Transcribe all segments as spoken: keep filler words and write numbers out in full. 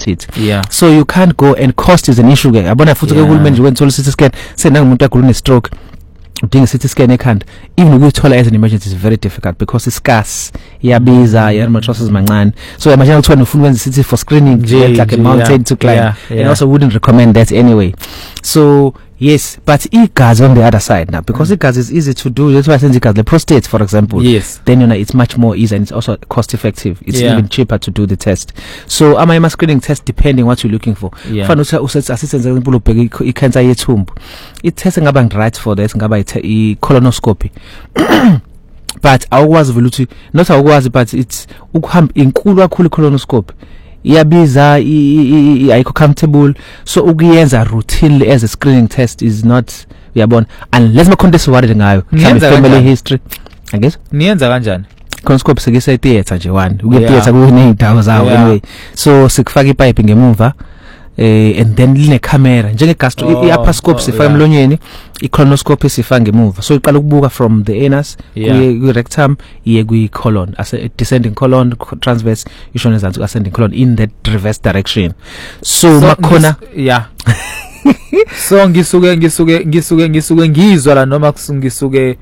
it. Yeah. So you can't go, and cost is an issue ke yabona futhi ke uhulumeni nje wenthola C T scan senangumuntu agula ne stroke udinga C T scan ekhanda, even ukuyithola as an emergency is very difficult because it's scarce, iyabiza, ya matroses mancane. So imagine ukuthiwa ufuna ukwenza C T for screening nje like a mountain yeah, to climb, yeah, yeah. And also wouldn't recommend that anyway. So yes, but igazi on the other side now, because mm. igazi is easy to do. That's why I send igazi the prostate, for example. Yes. Then you know it's much more easy and it's also cost effective. It's yeah. even cheaper to do the test. So am I a screening test depending what you're looking for? Yeah. Fana usetsa assistant example ubheka i-cancer yethumbu. I-test ngaba right for that ngaba i-colonoscopy. But awukwazi vele uthi not awukwazi, but it's ukuhamba inkulu kakhulu colonoscopy. Iyabiza, ayikho comfortable, so ukuyenza routinely as a screening test is not uyabona, unless ma contest worried ngayo family history. I guess niyenza kanjani colonoscopy sekise theater nje one uke theater kuneyindawo zawo anyway, so sikufaka ipipe ngemuva eh and then line camera njenge gastro oh, i-upper sifaka emlonyeni, i-colonoscopy sifaka ngemuva, so iqala ukubuka from the anus kuye ku rectum iye ku colon, as a descending colon, transverse isho nezansi ascending colon in that reverse direction. So, so makhona yeah so ngisuke ngisuke ngisuke ngisuke ngizwa la noma ngisuke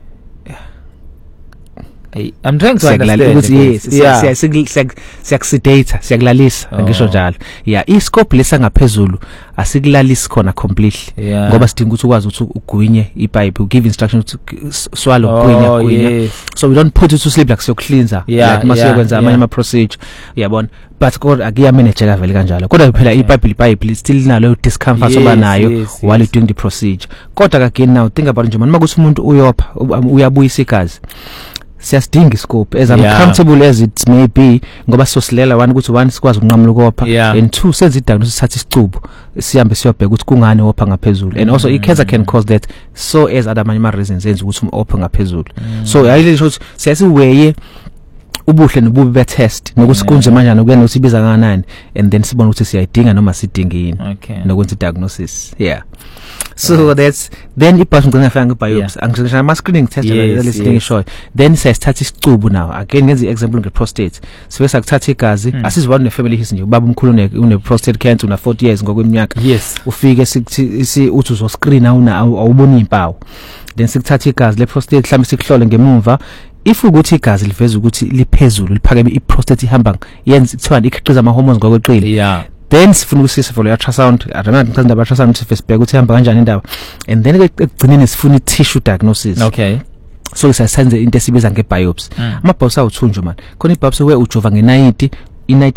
I'm trying to understand. Yes, yeah. Siyakusedata, siyakulalisa ngisho njalo. Yeah, iscope lesa ngaphezulu asikulalisi khona completely. Yeah. Ngoba sidinga ukuthi ukwazi ukuthi ugwinye ipipe, give instructions to swallow gwinya oh, gwinya. Yes. So we don't put it to sleep like so cleanser. Yeah, like mase yokwenza amanye ama procedure. Uyabona? But kodwa akuya manage ka vele kanjalo. Kodwa phela ipipe lipipe still nalo discomfort yes, soba nayo yes, while yes. doing the procedure. Kodwa again now think about nje manje ukuthi umuntu uyopha uyabuyisa igazi. Siyasidinga iscope as yeah. uncomfortable as it may be ngoba sosilela one ukuthi one sikwazi ukunqamula ukopha yeah. and two senze idiagnosis sathi isicubu sihambe siyobheka ukuthi kungani opha ngaphezulu and also mm. i-cancer can cause that, so as other many reasons enza ukuthi umopha ngaphezulu mm. so ayile ukuthi siyasiweye ubuhle nobubi be test nokuthi kunje manje nokuyena ukuthi ibiza kangakanani and then sibone ukuthi siyayidinga noma sidinga yini okay. nokwenza diagnosis yeah. So yeah. that's then ibhasi ngicela ngafika ngebiopsy angishaya ama screening test yes, lesithini yes. show then siyasithatha isicubu now again ngenza example nge prostate sibe sakuthatha igazi mm. asizibona ne family history nje ubaba umkhulu une prostate cancer una forty years ngokweminyaka yes. ufike sithi uthi uzo screen awuna awubona impawu then sikuthatha igazi le prostate mhlambe sikuhlole ngemuva if ukuthi igazi liveza ukuthi liphezulu liphakeme i-prostate ihamba yenza kuthiwa ikhiqiza ama hormones ngokweqile yeah. then sifuna ukusisa for ultrasound adamant because ndaba ultrasound sifesibheka ukuthi ihamba kanjani indaba and then ekugcineni sifuna i-tissue diagnosis. Okay. So siyasenza into esibiza ngebiopsy ama mm. biopsy awuthunjwa man khona ibiopsy we ujova ngenayiti inayiti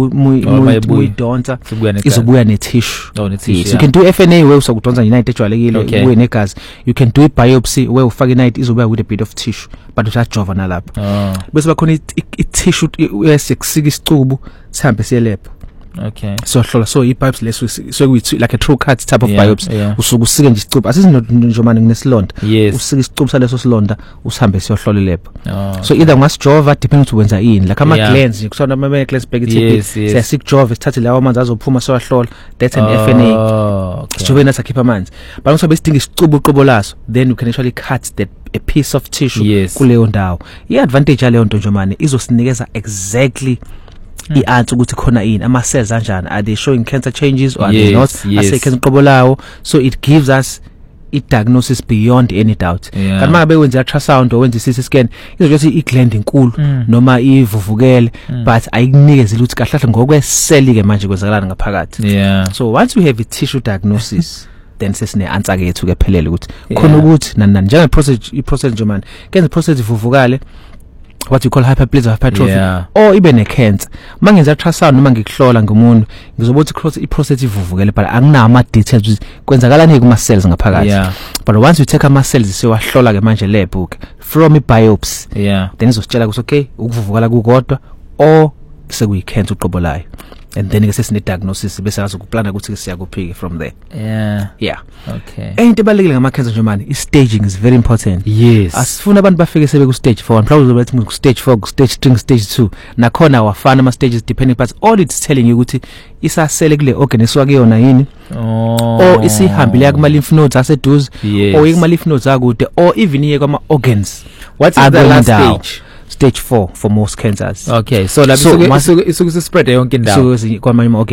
muyidonsa izobuya ne-tissue. Oh, yes. Yeah. You can do F N A we usakudonsa inayiti ejwayelekile ubuye negazi. You can do i-biopsy we ufaka inayiti izobuya with a bit of tissue but usajova nalapho oh. bese bakhona i-tissue uyasikusika isicubu sihambe siye lab. Okay. So hlola so i-pipes leso so kuyi like a true cut type of yeah, biopsy yeah. usuke usike nje isicubu asizinjomane kunesilonda yes. usike isicubu saleso silonda usihambe siyohlola lab. Oh, so okay. Either ungasijova depending ukuthi wenza yini like ama yeah. glands kusona ama glands bheka i-T B yes, yes. siyasikujova sithathe lawo amanzi azophuma soyahlola that's an oh, F N A okay. sijove nathi akhipha amanzi but ngoba sidinga isicubu qobo laso then you can actually cut that a piece of tissue yes. kuleyo ndawo. I-advantage yaleyo nto njomane izosinikeza exactly Mm. i-answer ukuthi khona yini ama cells kanjani, are they showing cancer changes or are yes, they not, yes. ase cancer qobo lawo, so it gives us i-diagnosis beyond any doubt. Yeah. Kanti manje bewenza ultrasound or wenza i-C T scan izokuthi i-gland inkulu mm. noma ivuvukele mm. but ayikunikeze ukuthi kahle kahle ngokweseli ke manje kwenzakalana ngaphakathi. Yeah. So once we have a tissue diagnosis then sesine answer ke yethu ke phelele ukuthi khona ukuthi nani nani njenge process i-process nje manje kenza process ivuvukale what you call hyperplasia hypertrophy yeah. or ibe ne cancer mangenza ultrasound noma ngikuhlola ngomuntu ngizobothi cross i-prostate ivuvukele but akunama ama details kwenzakalani kuma cells ngaphakathi yeah. but once you take ama cells sewahlola ke manje lab ke from i-biopsy yeah. then izositshela ukuthi okay ukuvuvukala kukodwa or sekuyi cancer uqobo layo and then ke sesine diagnosis bese azokuplana ukuthi siyakuphike from there. Yeah. Yeah. Okay. Into ebalekile ngama cancer nje manje i staging is very important. Yes. Asifuna abantu bafike sebe ku stage four mhlawumbe uzobethi ku stage four ku stage three stage two nakhona awafana ama stages depending but all it's telling you ukuthi isasele kule organ eswakuyona yini oh or isihambile kuma lymph nodes aseduze yes. or kuma lymph nodes akude or even iye kwama organs. What is the last stage? Stage four for most cancers. Okay, so lapho isuke isuke isuke spread yonke indawo so kwamanye